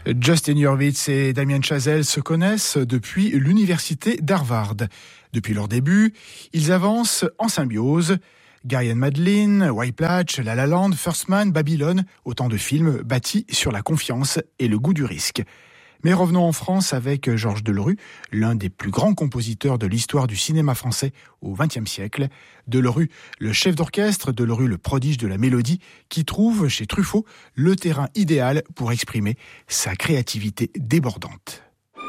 Justin Hurwitz et Damien Chazelle se connaissent depuis l'université d'Harvard. Depuis leur début, ils avancent en symbiose. Gary and Madeline, White Platch, La La Land, First Man, Babylone, autant de films bâtis sur la confiance et le goût du risque. Mais revenons en France avec Georges Delerue, l'un des plus grands compositeurs de l'histoire du cinéma français au XXe siècle. Delerue, le chef d'orchestre, Delerue, le prodige de la mélodie, qui trouve chez Truffaut le terrain idéal pour exprimer sa créativité débordante.